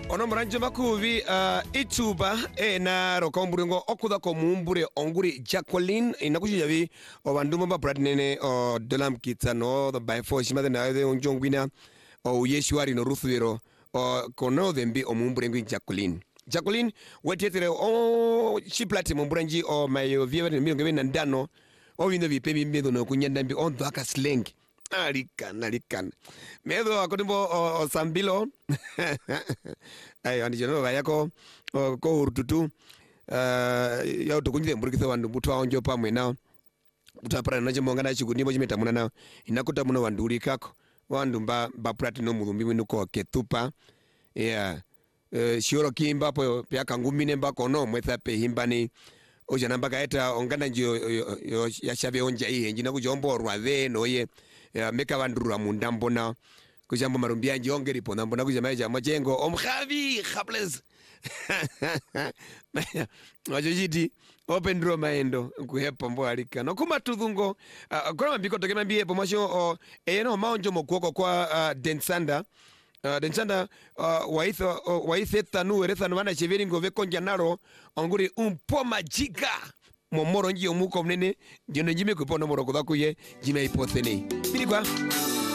ono mranjo makuvi ituba na rokomburingo okuda komumbure onguri Jacqueline inakujavi o bandumo ba bradnene o dolam kitano the by force mother na de onjongwina o yeshwari no rufiro o kono thembi o mumbure ngwi Jacqueline wetetere o chiplati mumburanji o mayo vieve mi ngwe na ndano o windo vipebi mbedo no kunyanda mbi on doaka slang alikan medo akodimbo o sambilo ay andi jono yako ko urtutu ya tukunjile mburikitho wandu mutu aonjo pamwe nao mutapara naje mongana chikundimo chimetamuna nao inakuta muno wanduri kako wandu mba platinum mulumbi mwinuko ketupa yeah shioro kimba po pya kangumine mba kono mwetha pe himbani oja namba kaeta ongana njo ya shabe onja hii njina kujombo rwave noye meka vandurura mundambo na kujambo marumbia njongeri po nambo na kujamaja majengo omkhavi khables wajojiti open draw maendo kuhepa mbo alika no kuma tudhungo kwa mambiko toke mambie po masho eno maonjo mokuoko kwa Densanda Densanda waithe tanu erethanu wana cheveri ngove konja naro onguri umpoma jiga momoro nji omuko mnene jino njime kupono moro kudakuye jime ipothene. Bili kwa?